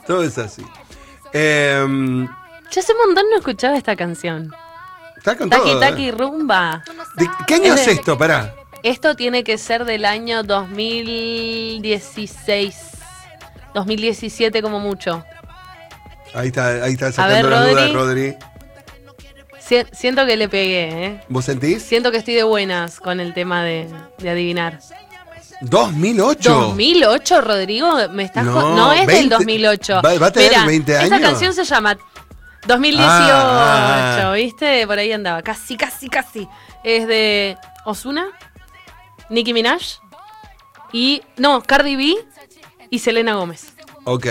Todo es así. Yo hace un montón no escuchaba esta canción. Está con Taki todo. Taki Rumba. ¿Qué año es esto? Pará. Esto tiene que ser del año 2016. 2017 como mucho. Ahí está A sacando ver, la duda, Rodri. Rodri. Siento que le pegué, ¿eh? ¿Vos sentís? Siento que estoy de buenas con el tema de adivinar. 2008. 2008, Rodrigo, me estás No, es 20, del 2008. ¿va a tener Mirá, 20 años? Esta canción se llama 2018, ¿viste? Por ahí andaba, casi. Es de Ozuna, Nicki Minaj y Cardi B y Selena Gómez. Ok.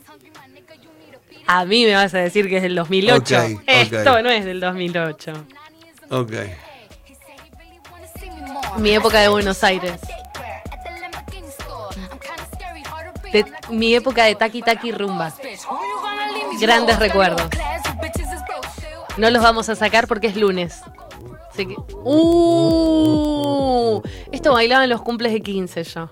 A mí me vas a decir que es del 2008. Ok. Esto no es del 2008. Ok. Mi época de Buenos Aires. Mi época de Taki Taki Rumba. Grandes recuerdos. No los vamos a sacar porque es lunes. Así que, esto bailaba en los cumples de 15 yo.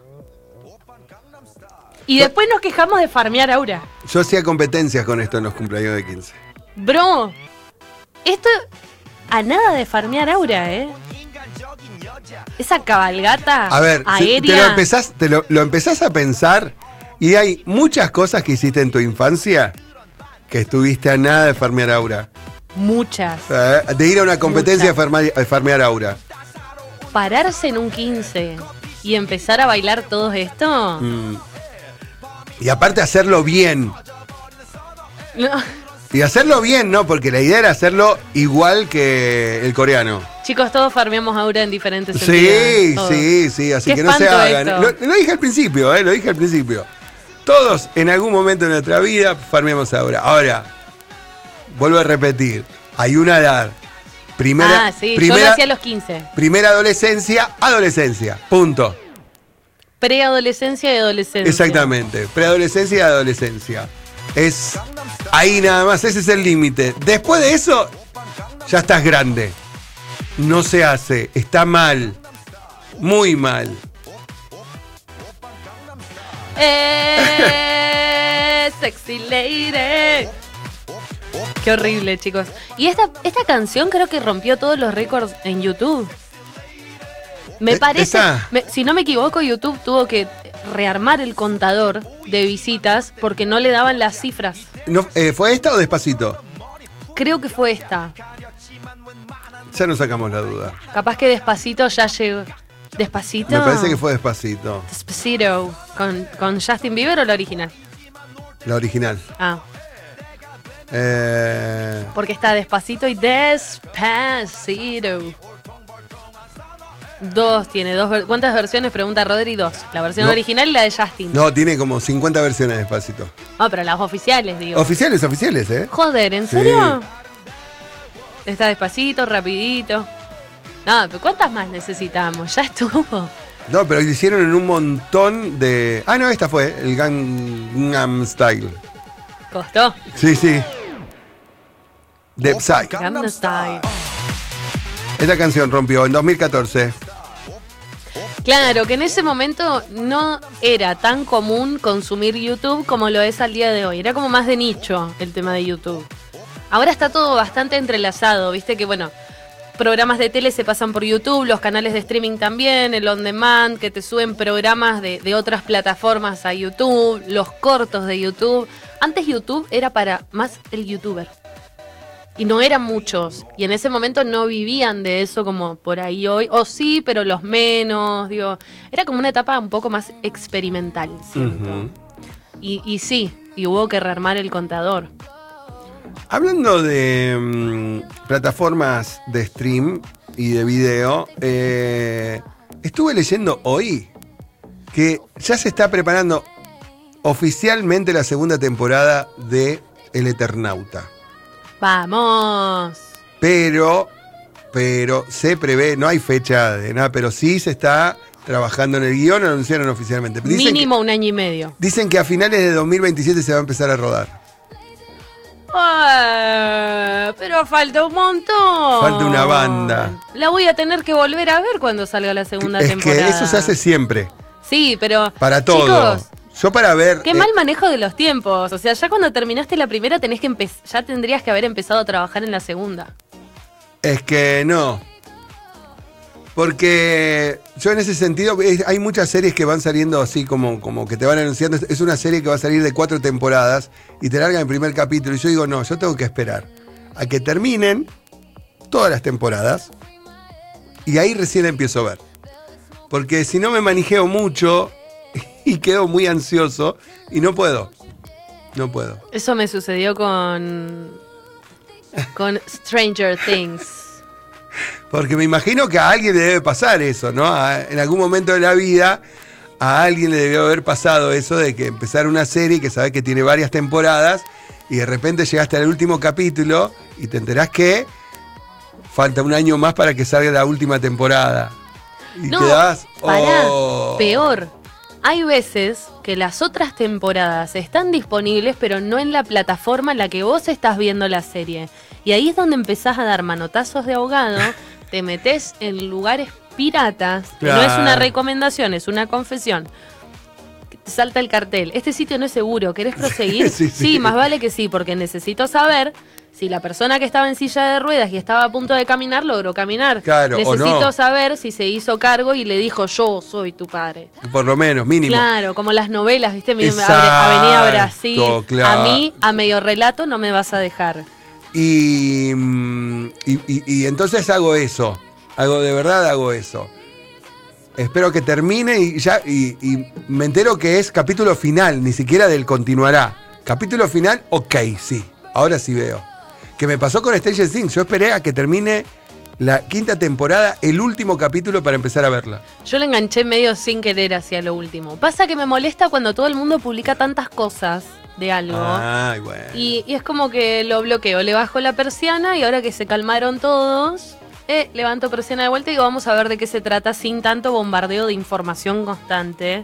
Y después nos quejamos de farmear Aura. Yo hacía competencias con esto en los cumpleaños de 15. Bro, esto a nada de farmear Aura, ¿eh? Esa cabalgata A ver, aérea. lo empezás a pensar y hay muchas cosas que hiciste en tu infancia que estuviste a nada de farmear Aura. Muchas. De ir a una competencia de farmear Aura. Pararse en un 15 y empezar a bailar todo esto. Y aparte hacerlo bien. No. Y hacerlo bien, ¿no? Porque la idea era hacerlo igual que el coreano. Chicos, todos farmeamos Aura en diferentes sentidos. Sí, así Qué que no se espanto hagan. esto. Lo dije al principio, Todos en algún momento de nuestra vida farmeamos Aura. Ahora, vuelvo a repetir, hay una edad. Yo lo hacía a los 15. Primera adolescencia, punto. Preadolescencia y adolescencia. Exactamente, preadolescencia y adolescencia. Es ahí nada más, ese es el límite. Después de eso, ya estás grande. No se hace, está mal. Muy mal. Sexy lady. Qué horrible, chicos. Y esta canción creo que rompió todos los récords en YouTube. Me parece, si no me equivoco, YouTube tuvo que rearmar el contador de visitas porque no le daban las cifras. No, ¿fue esta o Despacito? Creo que fue esta. Ya nos sacamos la duda. Capaz que Despacito ya llegó. ¿Despacito? Me parece que fue Despacito. Despacito. ¿Con Justin Bieber o la original? La original. Ah. Porque está Despacito y Despacito. Tiene dos. ¿Cuántas versiones? Pregunta Rodri. 2. La versión original y la de Justin. No, tiene como 50 versiones de Despacito. No, pero las oficiales, digo. Oficiales, Joder, ¿en serio? Está Despacito, rapidito. No, pero ¿cuántas más necesitamos? Ya estuvo. No, pero hicieron en un montón de... Ah, no, esta fue, el Gangnam Style. ¿Costó? Sí. The Psy. Gangnam Style. Esta canción rompió en 2014. Claro, que en ese momento no era tan común consumir YouTube como lo es al día de hoy. Era como más de nicho el tema de YouTube. Ahora está todo bastante entrelazado, viste que bueno, programas de tele se pasan por YouTube, los canales de streaming también, el on demand, que te suben programas de otras plataformas a YouTube, los cortos de YouTube. Antes YouTube era para más el youtuber. Y no eran muchos. Y en ese momento no vivían de eso como por ahí hoy. O sí, pero los menos. Digo, era como una etapa un poco más experimental, siento. Y sí, y hubo que rearmar el contador. Hablando de plataformas de stream y de video, estuve leyendo hoy que ya se está preparando oficialmente la segunda temporada de El Eternauta. ¡Vamos! Pero se prevé, no hay fecha de nada, pero sí se está trabajando en el guión, lo anunciaron oficialmente. Mínimo un año y medio. Dicen que a finales de 2027 se va a empezar a rodar. Pero falta un montón. Falta una banda. La voy a tener que volver a ver cuando salga la segunda temporada. Es que eso se hace siempre. Sí, pero para todo. chicos, Yo para ver... Qué mal manejo de los tiempos. O sea, ya cuando terminaste la primera ya tendrías que haber empezado a trabajar en la segunda. Es que no. Porque yo en ese sentido, hay muchas series que van saliendo así como que te van anunciando. Es una serie que va a salir de 4 temporadas y te largan el primer capítulo. Y yo digo, no, yo tengo que esperar a que terminen todas las temporadas y ahí recién empiezo a ver. Porque si no me manijeo mucho y quedo muy ansioso y no puedo. No puedo. Eso me sucedió con Stranger Things. Porque me imagino que a alguien le debe pasar eso, ¿no? En algún momento de la vida a alguien le debió haber pasado eso de que empezar una serie que sabes que tiene varias temporadas y de repente llegaste al último capítulo y te enterás que falta un año más para que salga la última temporada. Y No, quedás... pará, oh. peor. Hay veces que las otras temporadas están disponibles, pero no en la plataforma en la que vos estás viendo la serie. Y ahí es donde empezás a dar manotazos de ahogado, te metés en lugares piratas, que no es una recomendación, es una confesión. Te salta el cartel. Este sitio no es seguro, ¿querés proseguir? Sí, más vale que sí, porque necesito saber si la persona que estaba en silla de ruedas y estaba a punto de caminar logró caminar. Claro, necesito o no. saber si se hizo cargo y le dijo yo soy tu padre. Por lo menos, mínimo. Claro, como las novelas, ¿viste? Exacto, Avenida Brasil. claro. A mí, a medio relato, no me vas a dejar. Y entonces hago eso. De verdad hago eso. Espero que termine y me entero que es capítulo final, ni siquiera del continuará. Capítulo final, ok, sí. Ahora sí veo. Que me pasó con Stranger Things. Yo esperé a que termine la 5ª temporada, el último capítulo para empezar a verla. Yo le enganché medio sin querer hacia lo último. Pasa que me molesta cuando todo el mundo publica tantas cosas de algo. Ay, bueno. Y es como que lo bloqueo. Le bajo la persiana y ahora que se calmaron todos, levanto persiana de vuelta y digo, vamos a ver de qué se trata sin tanto bombardeo de información constante.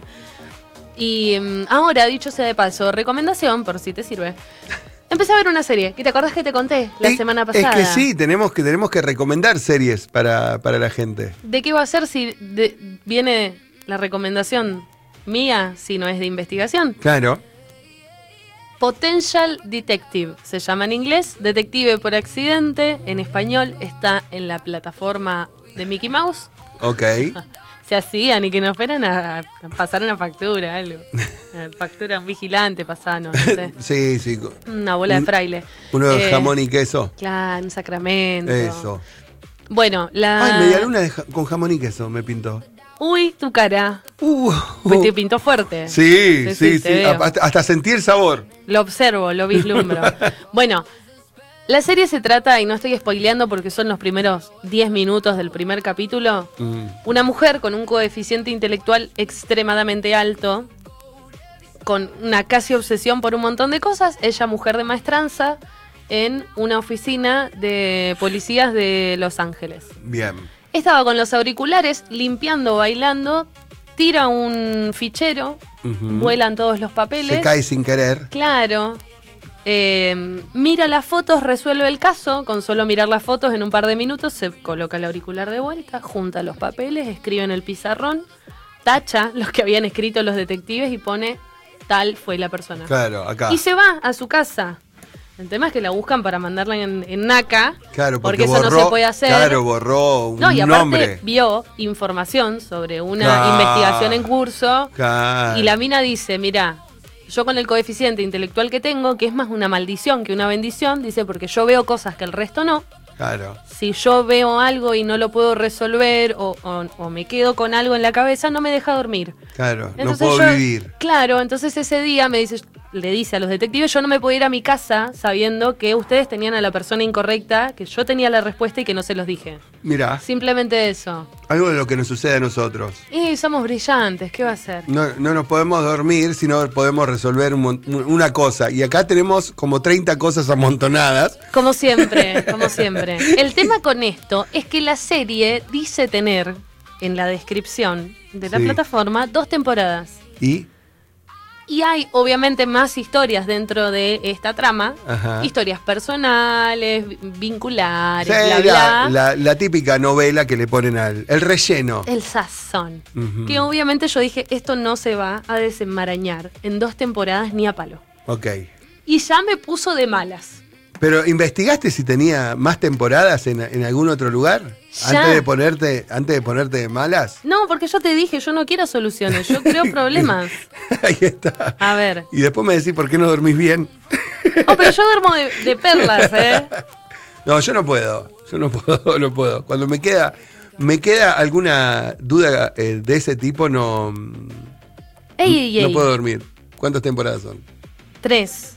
Y ahora, dicho sea de paso, recomendación, por si te sirve. Empecé a ver una serie, ¿te acordás que te conté la semana pasada? Es que sí, tenemos que recomendar series para la gente. ¿De qué va a ser si viene la recomendación mía, si no es de investigación? Claro. Potential Detective, se llama en inglés, Detective por accidente, en español está en la plataforma de Mickey Mouse. Ok. Se hacían y que nos fueran a pasar una factura, algo. Factura, un vigilante pasano, no sé. Sí. Una bola de fraile. Uno de jamón y queso. Claro, un sacramento. Eso. Bueno, Ay, media luna con jamón y queso me pintó. Uy, tu cara. Pues te pintó fuerte. Sí. Veo. Hasta sentí el sabor. Lo observo, lo vislumbro. Bueno, la serie se trata, y no estoy spoileando porque son los primeros 10 minutos del primer capítulo, una mujer con un coeficiente intelectual extremadamente alto, con una casi obsesión por un montón de cosas, ella mujer de maestranza, en una oficina de policías de Los Ángeles. Bien. Estaba con los auriculares, limpiando, bailando, tira un fichero, vuelan todos los papeles. Se cae sin querer. Claro. Mira las fotos, resuelve el caso. Con solo mirar las fotos en un par de minutos se coloca el auricular de vuelta, junta los papeles, escribe en el pizarrón, tacha los que habían escrito los detectives y pone tal fue la persona. Claro, acá. Y se va a su casa. El tema es que la buscan para mandarla en NACA. Claro, porque eso no se puede hacer. Claro, borró un y aparte nombre. vio información sobre una investigación en curso. Claro. Y la mina dice, mira, yo con el coeficiente intelectual que tengo, que es más una maldición que una bendición, dice, porque yo veo cosas que el resto no. Claro. Si yo veo algo y no lo puedo resolver o me quedo con algo en la cabeza, no me deja dormir. Claro, Entonces no puedo vivir. Claro, entonces ese día le dice a los detectives, yo no me puedo ir a mi casa sabiendo que ustedes tenían a la persona incorrecta, que yo tenía la respuesta y que no se los dije. Mirá, Simplemente eso. algo de lo que nos sucede a nosotros. Y somos brillantes, ¿qué va a ser? No nos podemos dormir si no podemos resolver una cosa. Y acá tenemos como 30 cosas amontonadas. Como siempre, como siempre. El tema con esto es que la serie dice tener en la descripción de la plataforma 2 temporadas. ¿Y? Y hay obviamente más historias dentro de esta trama. Ajá. Historias personales, vinculares, Sí, bla, bla. la típica novela que le ponen el relleno. El sazón. Ujú. Que obviamente yo dije, esto no se va a desenmarañar en 2 temporadas ni a palo. Ok. Y ya me puso de malas. Pero ¿investigaste si tenía más temporadas en algún otro lugar? Ya. Antes de ponerte de malas. No, porque yo te dije, yo no quiero soluciones, yo creo problemas. Ahí está. A ver. Y después me decís por qué no dormís bien. Oh, pero yo duermo de perlas, ¿eh? No, yo no puedo. No puedo. Cuando me queda alguna duda de ese tipo, no Ey. puedo dormir. ¿Cuántas temporadas son? 3.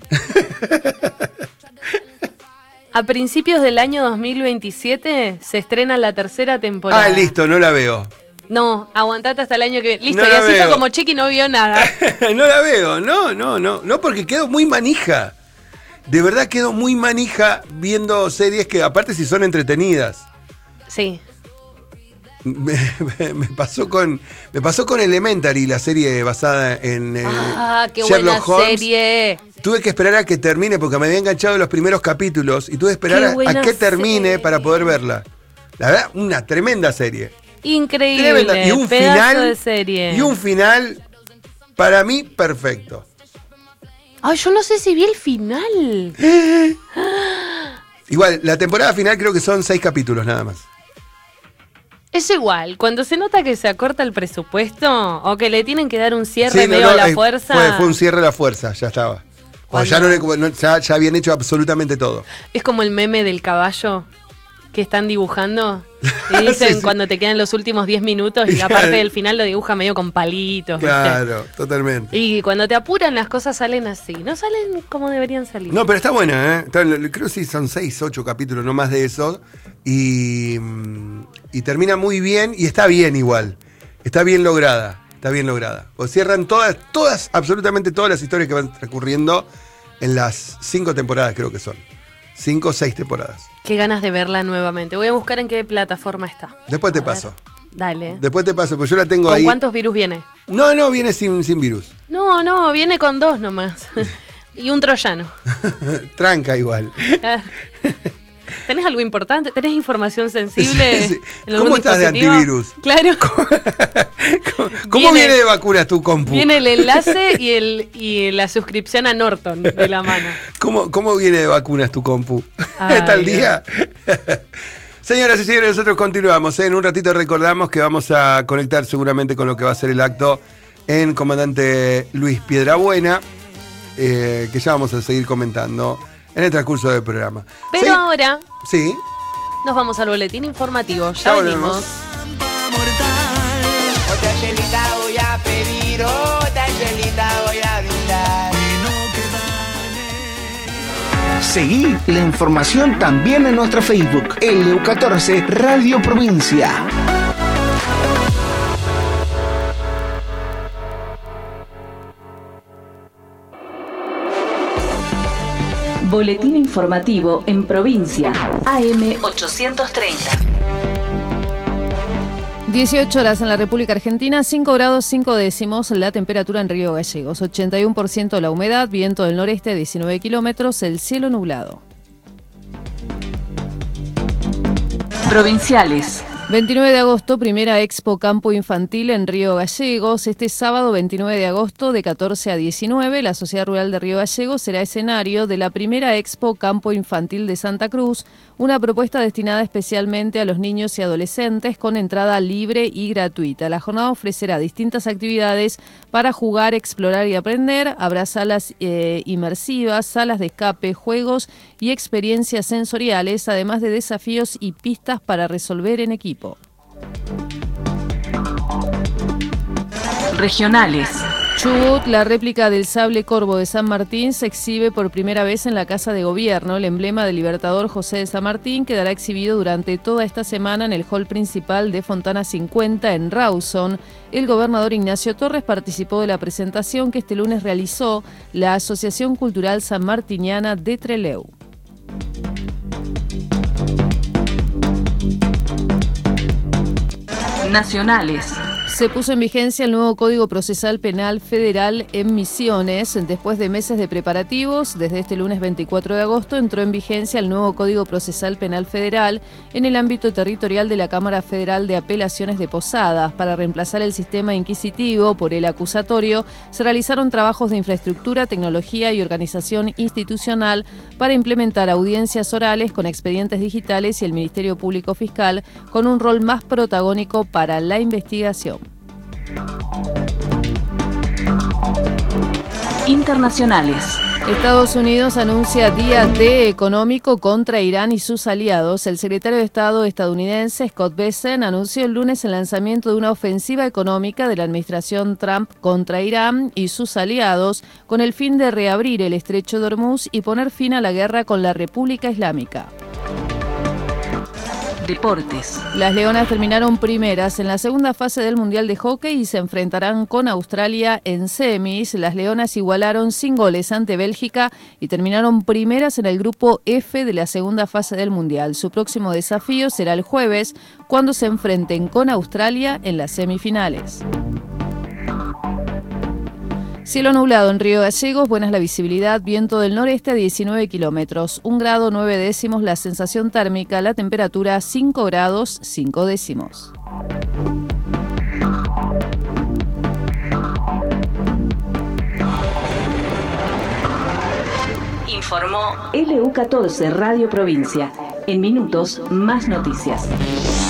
A principios del año 2027 se estrena la 3ª temporada. Ah, listo, no la veo. No, aguantate hasta el año que viene. Listo, No y la así veo. como Chiqui no vio nada. No la veo, no, porque quedo muy manija. De verdad quedo muy manija viendo series que aparte si son entretenidas. Sí. Me pasó con Elementary, la serie basada en Qué Sherlock buena Holmes. serie. Tuve que esperar a que termine porque me había enganchado los primeros capítulos y tuve que esperar Qué a buena que termine serie. para poder verla. La verdad, una tremenda serie. Increíble. Tremenda. Y un pedazo final de serie. y un final para mí perfecto. Ay, yo no sé si vi el final. Igual, la temporada final creo que son 6 capítulos nada más. Es igual, cuando se nota que se acorta el presupuesto o que le tienen que dar un cierre Sí, medio a la fuerza. Fue un cierre a la fuerza, ya estaba. O Cuando- ya habían hecho absolutamente todo. Es como el meme del caballo que están dibujando y dicen Sí, sí. cuando te quedan los últimos 10 minutos y la parte del final lo dibuja medio con palitos. ¿viste? Claro, totalmente. Y cuando te apuran las cosas salen así, no salen como deberían salir. No, pero está buena, ¿eh? Creo que sí son 6, 8 capítulos, no más de eso. Y termina muy bien y está bien igual. Está bien lograda. O cierran todas, absolutamente todas las historias que van transcurriendo en las 5 temporadas, creo que son. 5 o 6 temporadas. Qué ganas de verla nuevamente. Voy a buscar en qué plataforma está. Después te A ver. paso. Dale. Después te paso, pues yo la tengo ¿Con ahí. cuántos virus viene? No, viene sin virus. No, viene con 2 nomás. Y un troyano. Tranca igual. ¿Tenés algo importante? ¿Tenés información sensible? Sí. en algún ¿Cómo estás de dispositivo? antivirus? Claro. ¿Cómo viene de vacunas tu compu? Viene el enlace y la suscripción a Norton de la mano. ¿Cómo viene de vacunas tu compu? Ay, ¿Está al día? Señoras y señores, nosotros continuamos. En un ratito recordamos que vamos a conectar seguramente con lo que va a ser el acto en Comandante Luis Piedrabuena, que ya vamos a seguir comentando en el transcurso del programa. Pero ¿Sí? ahora Sí. nos vamos al boletín informativo. Ya Ya volvemos. venimos. Otra chelita voy a pedir, otra chelita voy a brindar. Seguí la información también en nuestro Facebook, LU14 Radio Provincia. Boletín informativo en provincia. AM 830. 18 horas en la República Argentina, 5 grados 5 décimos la temperatura en Río Gallegos, 81% la humedad, viento del noreste 19 kilómetros, el cielo nublado. Provinciales. 29 de agosto, primera Expo Campo Infantil en Río Gallegos. Este sábado 29 de agosto de 14 a 19, la Sociedad Rural de Río Gallegos será escenario de la primera Expo Campo Infantil de Santa Cruz, una propuesta destinada especialmente a los niños y adolescentes con entrada libre y gratuita. La jornada ofrecerá distintas actividades para jugar, explorar y aprender. Habrá salas inmersivas, salas de escape, juegos y experiencias sensoriales, además de desafíos y pistas para resolver en equipo. Regionales. Chubut, la réplica del sable corvo de San Martín, se exhibe por primera vez en la Casa de Gobierno. El emblema del libertador José de San Martín quedará exhibido durante toda esta semana en el hall principal de Fontana 50 en Rawson. El gobernador Ignacio Torres participó de la presentación que este lunes realizó la Asociación Cultural Sanmartiniana de Trelew. Nacionales. Se puso en vigencia el nuevo Código Procesal Penal Federal en Misiones. Después de meses de preparativos, desde este lunes 24 de agosto entró en vigencia el nuevo Código Procesal Penal Federal en el ámbito territorial de la Cámara Federal de Apelaciones de Posadas. Para reemplazar el sistema inquisitivo por el acusatorio, se realizaron trabajos de infraestructura, tecnología y organización institucional para implementar audiencias orales con expedientes digitales y el Ministerio Público Fiscal con un rol más protagónico para la investigación. Internacionales. Estados Unidos anuncia día D económico contra Irán y sus aliados. El secretario de Estado estadounidense, Scott Bessent, anunció el lunes el lanzamiento de una ofensiva económica de la administración Trump contra Irán y sus aliados, con el fin de reabrir el estrecho de Hormuz y poner fin a la guerra con la República Islámica. Deportes. Las Leonas terminaron primeras en la segunda fase del Mundial de Hockey y se enfrentarán con Australia en semis. Las Leonas igualaron sin goles ante Bélgica y terminaron primeras en el grupo F de la segunda fase del Mundial. Su próximo desafío será el jueves, cuando se enfrenten con Australia en las semifinales. Cielo nublado en Río Gallegos, buena es la visibilidad, viento del noreste a 19 kilómetros, 1 grado 9 décimos la sensación térmica, la temperatura 5 grados 5 décimos. Informó LU14 Radio Provincia. En minutos, más noticias.